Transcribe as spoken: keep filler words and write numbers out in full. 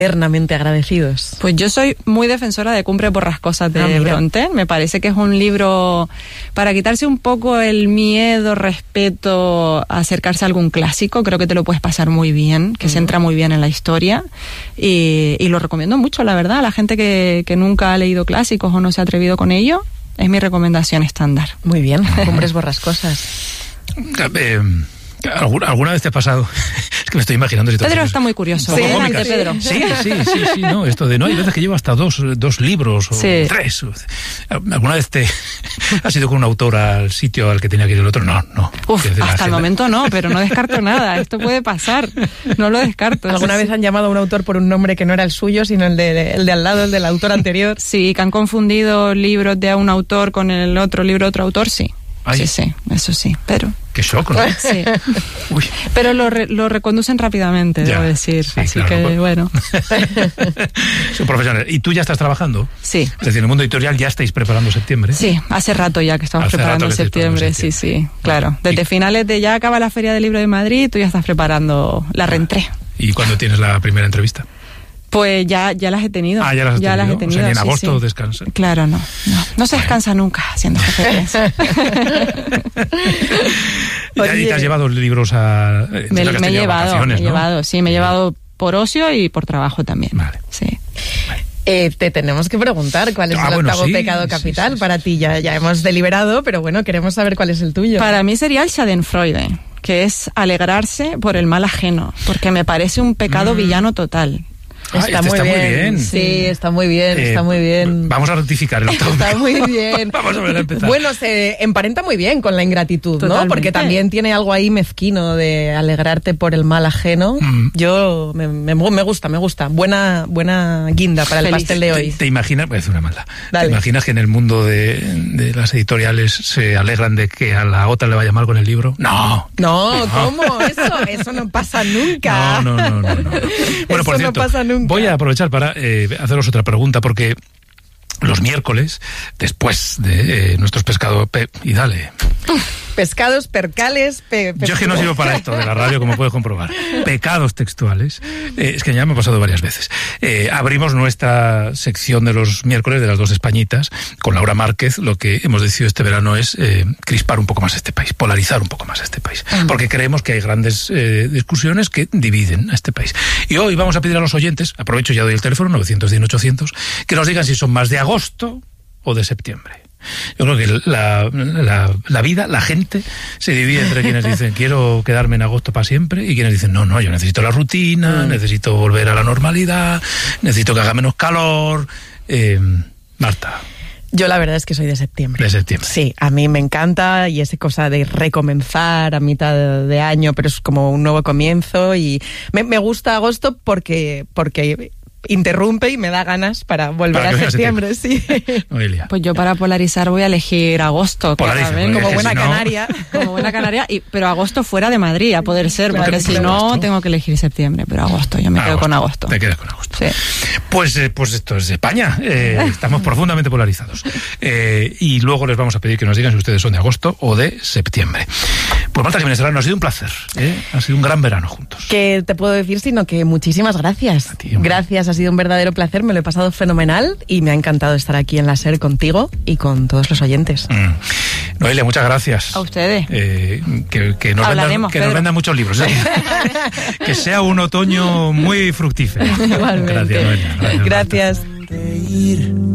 eternamente agradecidos. Pues yo soy muy defensora de Cumbre Borrascosas de ah, Brontë. Me parece que es un libro para quitarse un poco el miedo, respeto, a acercarse a algún clásico. Creo que te lo puedes pasar muy bien, que uh-huh. se entra muy bien en la historia y, y lo recomiendo mucho, la verdad, a la gente que, que nunca ha leído clásicos o no se ha atrevido con ello. Es mi recomendación estándar. Muy bien, Cumbres Borrascosas. Eh, ¿Alguna, ¿Alguna vez te ha pasado? Es que me estoy imaginando situaciones. Pedro está muy curioso. Sí, adelante, Pedro. Sí, sí, sí, sí, no, esto de no, hay veces que llevo hasta dos, dos libros o sí. tres. ¿Alguna vez te has ido con un autor al sitio al que tenía que ir el otro? No, no. Uf, hasta el momento no, pero no descarto nada. Esto puede pasar. No lo descarto. ¿Alguna sí, vez sí. han llamado a un autor por un nombre que no era el suyo, sino el de, el de al lado, el del autor anterior? Sí, que han confundido libros de un autor con el otro libro de otro autor, sí. Ay. Sí, sí, eso sí, pero... Qué shock, ¿no? Sí. Uy. Pero lo, re, lo reconducen rápidamente, ya, debo decir. Sí, así claro, que, no, bueno. Son profesionales. ¿Y tú ya estás trabajando? Sí. Es decir, en el mundo editorial ya estáis preparando septiembre. Sí, hace rato ya que estamos hace preparando que septiembre, septiembre, sí, sí, claro. Desde ¿Y? finales de ya acaba la Feria del Libro de Madrid, tú ya estás preparando la reentrée. ¿Y cuándo tienes la primera entrevista? Pues ya, ya las he tenido. Ah, ya las has ya tenido. Las he tenido. O sea, ni en sí, agosto sí. descansa. Claro, no. No, no se descansa bueno. nunca siendo jefe de prensa. ¿Y te has llevado libros a...? Me, me he llevado, me he ¿no? llevado, sí, me he llevado por ocio y por trabajo también. Vale. Sí. Vale. Eh, te tenemos que preguntar cuál es ah, el bueno, octavo sí, pecado sí, capital sí, sí. para ti. Ya, ya hemos deliberado, pero bueno, queremos saber cuál es el tuyo. Para mí sería el Schadenfreude, que es alegrarse por el mal ajeno, porque me parece un pecado mm. villano total. Ah, está, este muy, está bien. muy bien. Sí, está muy bien, eh, está muy bien. Vamos a rectificar el octavo. Está muy bien. Vamos a ver a empezar. Bueno, se emparenta muy bien con la ingratitud, Totalmente. ¿no? Porque también tiene algo ahí mezquino de alegrarte por el mal ajeno. Mm. Yo, me, me, me gusta, me gusta. Buena buena guinda para Feliz. el pastel de hoy. ¿Te, te imaginas? Voy a decir una maldad. Dale. ¿Te imaginas que en el mundo de, de las editoriales se alegran de que a la otra le vaya mal con el libro? No. No, no. ¿Cómo? Eso, eso no pasa nunca. No, no, no, no. no. Bueno, eso por cierto, no pasa nunca. Voy a aprovechar para eh, haceros otra pregunta, porque los miércoles, después de eh, nuestros pescados... Pe y dale... Pescados, percales... Pe Yo es que no sirvo para esto de la radio, como puedes comprobar. Pecados textuales. Eh, es que ya me ha pasado varias veces. Eh, abrimos nuestra sección de los miércoles de las dos Españitas con Laura Márquez. Lo que hemos decidido este verano es eh, crispar un poco más este país, polarizar un poco más este país. Porque creemos que hay grandes eh, discusiones que dividen a este país. Y hoy vamos a pedir a los oyentes, aprovecho ya doy el teléfono, nueve uno cero, ochocientos, que nos digan si son más de agosto o de septiembre. Yo creo que la, la, la vida, la gente, se divide entre quienes dicen quiero quedarme en agosto para siempre y quienes dicen no, no, yo necesito la rutina, mm. necesito volver a la normalidad, necesito que haga menos calor. Eh, Marta. Yo la verdad es que soy de septiembre. De septiembre. Sí, a mí me encanta y esa cosa de recomenzar a mitad de año, pero es como un nuevo comienzo y me, me gusta agosto porque... porque interrumpe y me da ganas para volver para a septiembre, septiembre, sí. Noelia. Pues yo para polarizar voy a elegir agosto, Polariza, claramente. Como buena si no... canaria. Como buena canaria, y, pero agosto fuera de Madrid, a poder ser, porque claro, si no agosto. tengo que elegir septiembre, pero agosto, yo me agosto. quedo con agosto. Te quedas con agosto. Sí. Pues, eh, pues esto es España, eh, estamos profundamente polarizados. Eh, y luego les vamos a pedir que nos digan si ustedes son de agosto o de septiembre. Pues Marta Jiménez Serrano, ha sido un placer, ¿eh? Ha sido un gran verano juntos. ¿Qué te puedo decir? Sino que muchísimas gracias. A ti, gracias, ha sido un verdadero placer. Me lo he pasado fenomenal y me ha encantado estar aquí en la SER contigo y con todos los oyentes. Mm. Noelia, muchas gracias. A ustedes. Eh, que, que, nos vendan, que nos vendan muchos libros. ¿eh? Que sea un otoño muy fructífero. Igualmente. Gracias, Noelia. Gracias. Gracias.